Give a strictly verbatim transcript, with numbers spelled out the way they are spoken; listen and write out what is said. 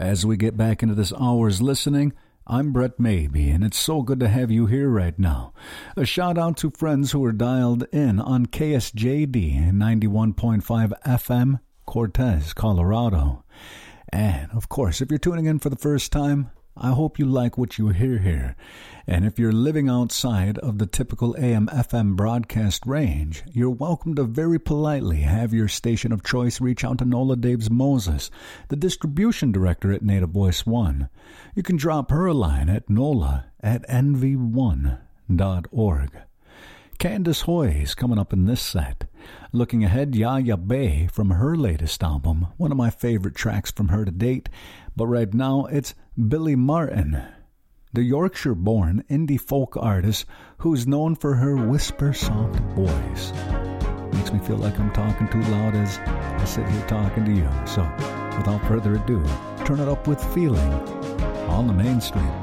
As we get back into this hour's listening, I'm Brett Maybe, and it's so good to have you here right now. A shout out to friends who are dialed in on K S J D ninety-one point five F M, Cortez, Colorado. And, of course, if you're tuning in for the first time, I hope you like what you hear here. And if you're living outside of the typical A M F M broadcast range, you're welcome to very politely have your station of choice reach out to Nola Daves Moses, the distribution director at Native Voice One. You can drop her a line at nola at n v one dot org. Candace Hoy is coming up in this set. Looking ahead, Yaya Bay from her latest album, one of my favorite tracks from her to date. But right now, it's Billy Martin, the Yorkshire-born indie folk artist who's known for her whisper-soft voice. Makes me feel like I'm talking too loud as I sit here talking to you. So, without further ado, turn it up with feeling on the mainstream.